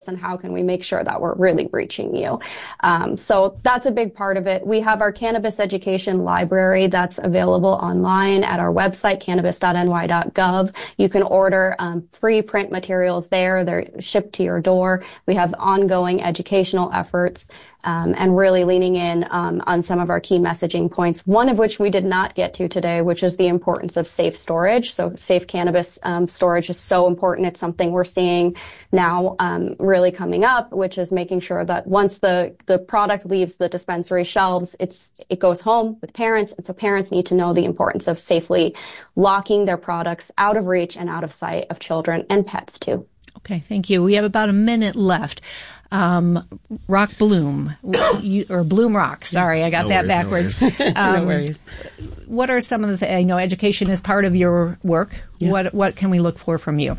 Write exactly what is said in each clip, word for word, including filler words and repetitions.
and how can we make sure that we're really reaching you. Um, so that's a big part of it. We have our cannabis education library that's available online at our website, cannabis dot n y dot gov. You can order um, free print materials there. They're shipped to your door. We have ongoing educational efforts um, and really leaning in um, on some of our key messaging points, one of which we did not get to today, which is the importance of safe storage. So safe cannabis um, storage is so important. It's something we're seeing now um, really coming up, which is making sure that once the, the product leaves the dispensary shelves, it's it goes home with parents. And so parents need to know the importance of safely locking their products out of reach and out of sight of children and pets too. Okay, thank you. We have about a minute left. Um, Rock Bloom, you, or Bloom Rock. Sorry, I got no that worries, backwards. No worries. Um, no worries. What are some of the th- I know education is part of your work. Yeah. What what can we look for from you?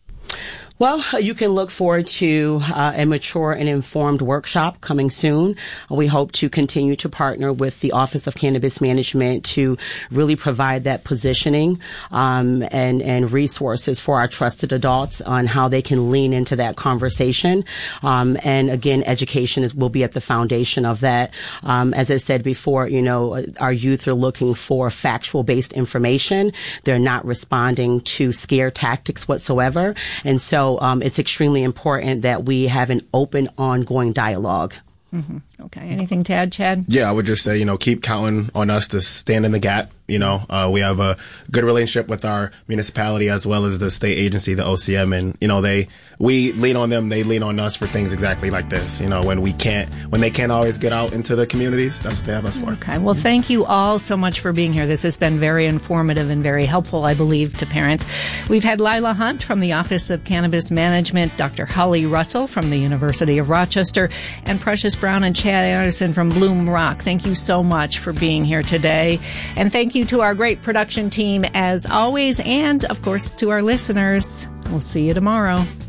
Well, you can look forward to uh, a mature and informed workshop coming soon. We hope to continue to partner with the Office of Cannabis Management to really provide that positioning um, and, and resources for our trusted adults on how they can lean into that conversation. Um, and again, education is, will be at the foundation of that. Um, as I said before, you know, our youth are looking for factual-based information. They're not responding to scare tactics whatsoever. And so Um, it's extremely important that we have an open, ongoing dialogue. Mm-hmm. Okay. Anything to add, Chad? Yeah, I would just say, you know, keep counting on us to stand in the gap. You know, uh, we have a good relationship with our municipality as well as the state agency, the O C M. And, you know, they, we lean on them. They lean on us for things exactly like this. You know, when we can't, when they can't always get out into the communities, that's what they have us for. Okay. Well, thank you all so much for being here. This has been very informative and very helpful, I believe, to parents. We've had Lila Hunt from the Office of Cannabis Management, Doctor Holly Russell from the University of Rochester, and Precious Brown and Chad Anderson from Bloom Rock. Thank you so much for being here today. And thank you to our great production team as always, and of course to our listeners. We'll see you tomorrow.